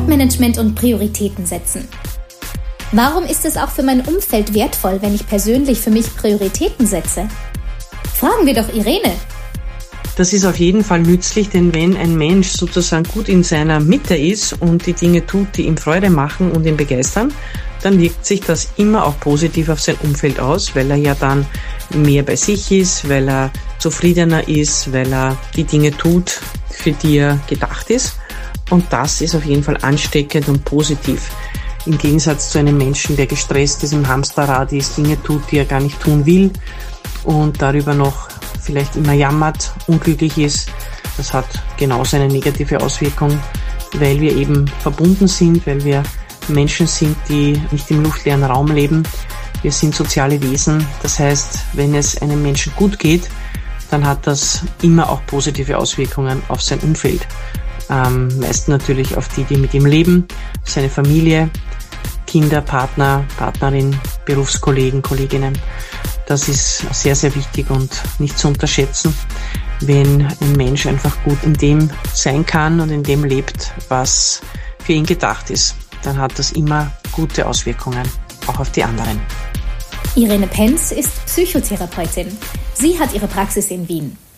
Zeitmanagement und Prioritäten setzen. Warum ist es auch für mein Umfeld wertvoll, wenn ich persönlich für mich Prioritäten setze? Fragen wir doch Irene. Das ist auf jeden Fall nützlich, denn wenn ein Mensch sozusagen gut in seiner Mitte ist und die Dinge tut, die ihm Freude machen und ihn begeistern, dann wirkt sich das immer auch positiv auf sein Umfeld aus, weil er ja dann mehr bei sich ist, weil er zufriedener ist, weil er die Dinge tut, für die er gedacht ist. Und das ist auf jeden Fall ansteckend und positiv. Im Gegensatz zu einem Menschen, der gestresst ist, im Hamsterrad ist, Dinge tut, die er gar nicht tun will und darüber noch vielleicht immer jammert, unglücklich ist. Das hat genauso eine negative Auswirkung, weil wir eben verbunden sind, weil wir Menschen sind, die nicht im luftleeren Raum leben. Wir sind soziale Wesen. Das heißt, wenn es einem Menschen gut geht, dann hat das immer auch positive Auswirkungen auf sein Umfeld. Meist natürlich auf die mit ihm leben, seine Familie, Kinder, Partner, Partnerin, Berufskollegen, Kolleginnen. Das ist sehr, sehr wichtig und nicht zu unterschätzen, wenn ein Mensch einfach gut in dem sein kann und in dem lebt, was für ihn gedacht ist. Dann hat das immer gute Auswirkungen, auch auf die anderen. Irene Penz ist Psychotherapeutin. Sie hat ihre Praxis in Wien.